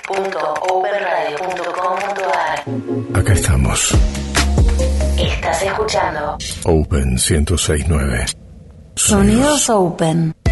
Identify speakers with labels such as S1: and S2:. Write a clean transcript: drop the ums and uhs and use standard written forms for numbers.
S1: www.openradio.com.ar.
S2: Acá estamos.
S1: Estás escuchando
S2: Open 106.9.
S1: Sonidos Open.